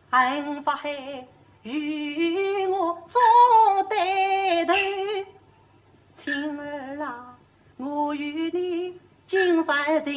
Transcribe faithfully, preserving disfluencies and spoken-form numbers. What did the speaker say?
幸福海与我做对头，亲儿啊，我与你今生情。